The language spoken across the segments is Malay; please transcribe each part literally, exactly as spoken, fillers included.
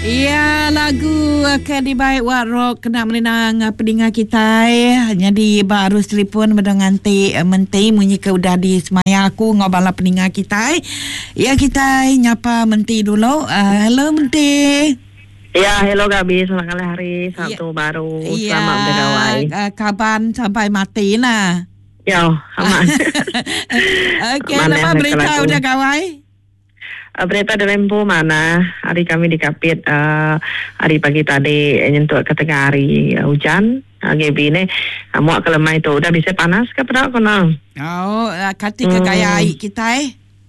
Ya, lagu akan dibaik Wat Rock kena melenang pendengar kita. Jadi baru telefon mendenganti menti munyi ke udah di semaya aku ngobala pendengar kita. Ya, kita nyapa menti dulu. Uh, hello menti. Ya, hello Gabi, selamat hari Sabtu ya. Baru. Ya, selamat bergawai. Uh, kaban sampai mati nah. Ya, aman. Okey, apa berita udah gawai? Uh, berita di Lempu mana? Hari kami di Kapit uh, hari pagi tadi nyentuh ke tengah hari uh, hujan. Uh, Gabi ni uh, muak ke lemah itu udah bisa panas ke pada kena? Oh, uh, kati ke kaya hmm. air kita eh?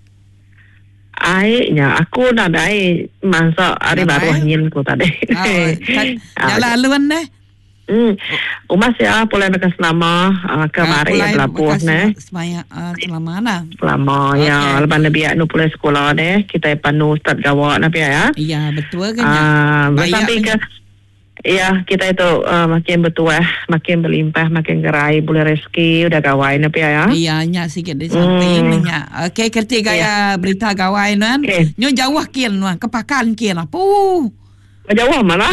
Airnya aku dah ada air masa hari nah, baru angin ku tadi. Oh, jalan aluan deh. Hmm, umas ya boleh bekas lama uh, kemarin uh, pelabuh ne. Semaya uh, selama mana? Selama okay. Ya, lepas nabi nu boleh sekolah deh. Kita panu start gawak nabi ya. Iya, betul kan ya. Uh, sampai ke iya, kita itu uh, makin bertuah, makin berlimpah, makin gerai, boleh rezeki, udah gawai nabi ya. Iya, nyak sikit di samping hmm. nyak. Okey, ketika ya berita gawai nan. Okay. Nyo jauh kian lah, kepakan kian lah. Puh. Jauh mana?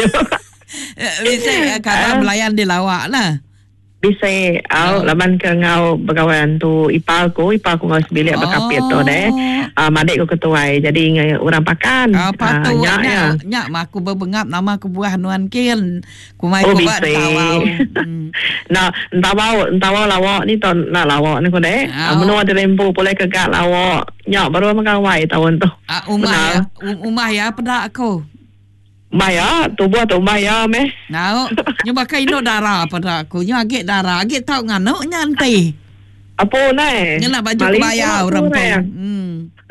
Bisa kata melayan di lawak lah. Bisa au oh. Laman ke ngau berkawan tu ipar ku, ipar ku ngau sebilik oh. Berkapit tu deh. Uh, madik ku ketuai jadi orang pakan. Oh, patut uh, nyak ya. Nyak mak aku berbengap nama aku buah nuan kian. Ku mai oh, ku buat tawau. Hmm. Nah, tawau, tawau lawak ni tu nak lawak ni ku deh. Oh. Uh, menua di Lempu boleh kegak lawak. Nyak baru mengawai tahun tu. Uh, umah ya, um, umah ya pedak aku. Maya, tu buat tu Maya meh. Nah, nyo pakai ino darah pada aku. Nyo agak darah, agak tahu ngano nyantai. Apa nai? Nyo nak baju kebaya orang pun. Hmm.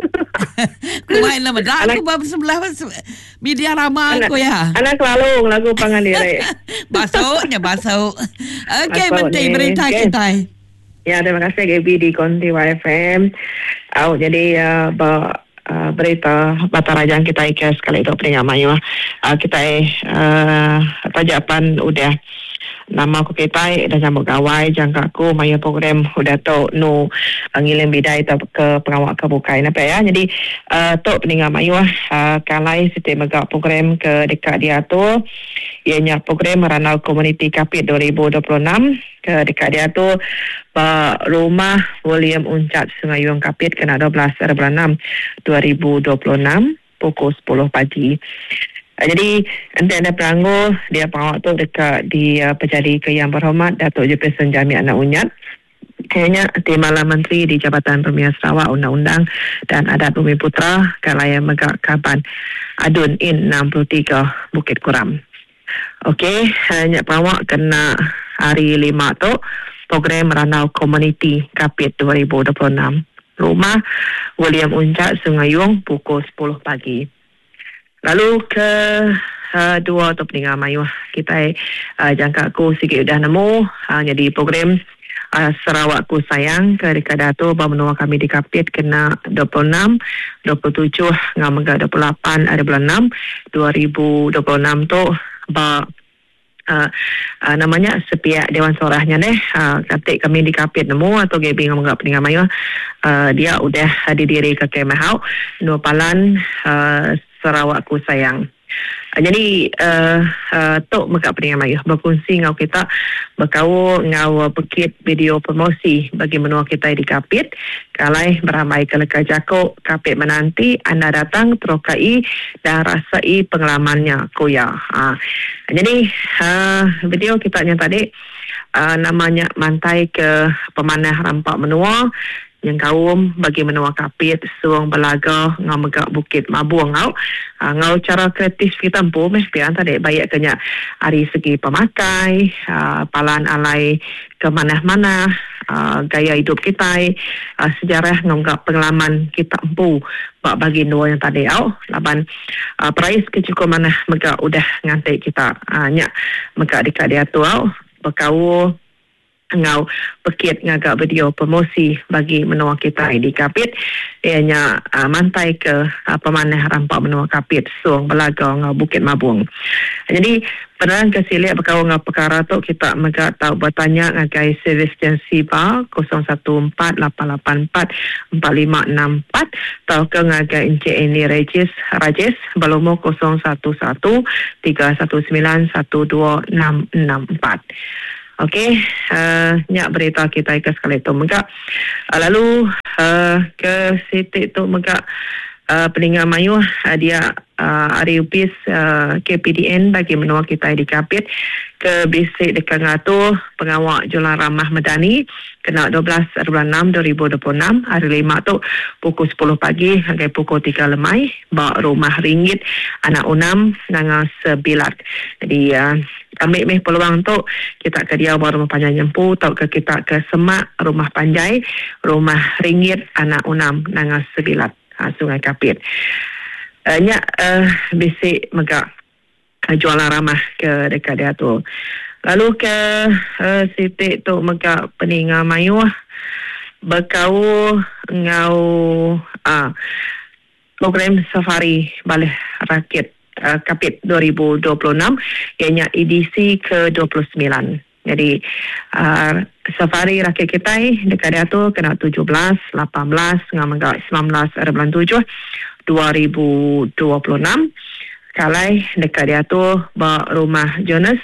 Ku main lah bedak aku bab sebelah media ramah aku ya. Anak lalu lagu pangan diri. Basuknya basuk. Okey, menti berita okay. Kita. Ya, terima kasih Gaby di Konti Y F M. Oh, jadi uh, ba Uh, berita Batarajang kita ikas sekali itu peringatan mayu uh, kita uh, tajapan udah nama aku kita dah nyambut gawai jangka aku mayu program udah tu nu uh, ngilim bidai tu ke pengawak kebukai apa ya jadi uh, tu peringatan mayu uh, kalai setiap megak program ke dekat dia tu ianya program Ranau Community Kapit dua ribu dua puluh enam ke dekat dia tu Pak Rumah William Uncat Sungai Yuang Kapit kena dua belas bulan enam dua ribu dua puluh enam pukul sepuluh pagi. Uh, jadi nanti ada pelanggur dia pengawak tu dekat di uh, Pejadi ke Yang Berhormat Datuk Jefferson Jami Anak Unyat. Kayaknya Timbalan Menteri di Jabatan Pemilihan Sarawak Undang-Undang dan Adat Bumi Putra Kalaya Megak Kaban Adun In enam puluh tiga Bukit Kuram. Okey, hanya pengawak kena hari lima tu program Ranau Community Kapit dua ribu dua puluh enam. Rumah William Uncat Sungai Yuang pukul sepuluh pagi. Lalu ke uh, dua tu peninggal mayu kita uh, jangka aku sikit dah nemu uh, jadi program uh, Sarawakku Sayang ke dekat Dato' menua kami di Kapit kena dua puluh enam, dua puluh tujuh ngam megak dua puluh lapan ada bulan enam dua ribu dua puluh enam tu ba Uh, uh, namanya sepiak Dewan Sorahnya deh uh, katik kami di Kapit nemu atau Gaby ngam megak peninggal mayu uh, dia udah didiri ke Kemahau Nur Palan uh, Sarawakku Sayang. Uh, jadi uh, uh, tok megak peninggal mayu berfungsi ngau kita berkau ngau pekit video promosi bagi menua kita di Kapit kalai beramai ke leka jako Kapit menanti anda datang terokai dan rasai pengalamannya kuya. Uh, jadi uh, video kita yang tadi uh, namanya Mantai ke Pemanah Rampak Menua yang kaum bagi menua Kapit suang belaga ngau megak Bukit Mabuang ngau uh, ngau cara kreatif kita empu mesti tadi banyak kenya hari segi pemakai uh, palan alai ke mana-mana uh, gaya hidup kita uh, sejarah ngau megak pengalaman kita empu bak bagi dua yang tadi au laban uh, price kecukup mana megak udah ngantai kita uh, nyak megak dekat dia tu au berkau ngau pekit ngagak video promosi bagi menua kita di Kapit ianya uh, mantai ke uh, pemanah rampak menua Kapit suang belagau ngau Bukit Mabung. Jadi penerang kesilik berkau ngau perkara tu kita megak tahu bertanya ngagai servis jansi bar kosong satu empat lapan lapan empat empat lima enam empat atau ke ngagai Encik Eni Regis Rajes Balomo kosong satu satu tiga satu sembilan satu dua enam enam empat. Okey, uh, nyak berita kita ke sekali tu megak. Uh, lalu uh, ke sitik tu megak uh, Peningan Mayu uh, dia uh, hari upis uh, K P D N bagi menua kita di Kapit ke bisik dekat ngatu pengawak Jualan Ramah Medani kena dua belas bulan enam dua ribu dua puluh enam hari lima tu pukul sepuluh pagi hingga pukul tiga lemai bawa rumah ringgit anak unam dengan sebilat. Jadi uh, ambil meh peluang tu kita ke dia bawa rumah panjang nyempu atau ke kita ke Semak rumah panjai rumah ringgit anak unam dengan sebilat ha, Sungai Kapit. Uh, nyak uh, bisik megak uh, Jualan Ramah ke dekat dia tu. Lalu ke uh, sitik tu megak Peningan Mayu berkau ngau uh, program safari balik rakit uh, Kapit dua ribu dua puluh enam ianya edisi ke dua puluh sembilan. Jadi uh, safari rakit kita dekat dia tu kena tujuh belas, lapan belas, dengan megak sembilan belas bulan tujuh dua ribu dua puluh enam. Kalai dekat dia tu bawa rumah Jonas.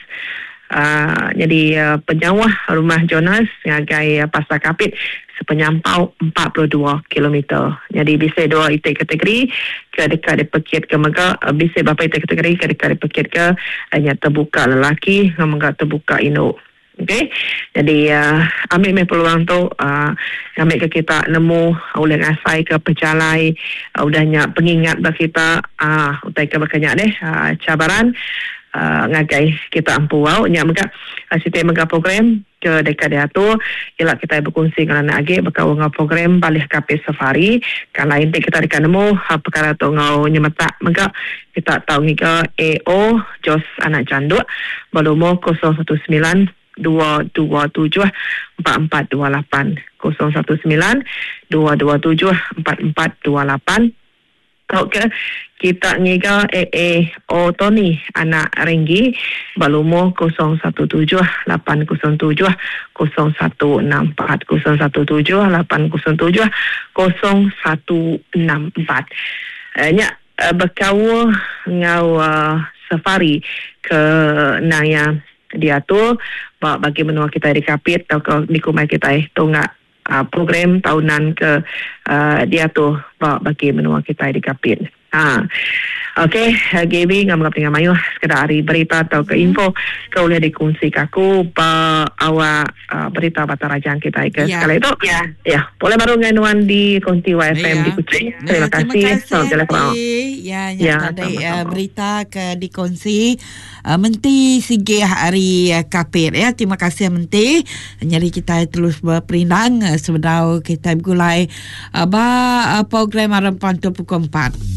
Uh, jadi uh, penyawah rumah Jonas ngagai uh, Pasar Kapit sepenyampau empat puluh dua kilometer. Jadi bisa dua itik kategori ke dekat di pekit ke megak uh, bisa berapa itik kategori ke dekat di pekit ke hanya terbuka lelaki dengan megak terbuka induk. Okey. Jadi uh, ambil meh peluang tu uh, ambil ke kita nemu oleh ngasai ke pejalai uh, udahnya pengingat bagi kita uh, utai ke berkenyak deh uh, cabaran Uh, ngagai kita ampu wow nya megak uh, siti megak program ke dekat dia tu ialah kita berkongsi dengan anak agi berkau ngau program balik Kapit safari kan lain kita dekat nemu uh, perkara tu ngau nyemetak megak kita tahu ngika A O Jos anak canduk Balomo kosong satu sembilan dua dua tujuh empat empat dua lapan kosong satu sembilan dua dua tujuh empat empat dua lapan. Okey, kita ngiga A A O Tony anak Renggi Balomo kosong satu tujuh lapan kosong tujuh kosong satu enam empat kosong satu tujuh lapan kosong tujuh kosong satu enam empat. Uh, nya uh, berkau ngau uh, safari ke naya dia tu bagi menua kita di Kapit atau ke di kumai kita tu ngak Uh, program tahunan ke uh, dia tu bagi menua kita di Kapit. Ha. Okey, uh, Gaby ngam ngap dengan Mayu sekedar hari berita atau ke info kau boleh dikongsi ke aku pa awak uh, berita Batarajang kita ke yeah. Sekali itu. Ya. Yeah. Ya, boleh baru nganuan di Konti Y F M yeah. Di Kuching. Yeah. Terima kasih. Terima kasih. Ya, ya, tadi uh, berita ke dikongsi uh, Menti Sige hari uh, Kapit ya. Terima kasih Menti. Jadi kita terus berperindang uh, sebenarnya kita mulai uh, ba uh, program Arempan pukul empat.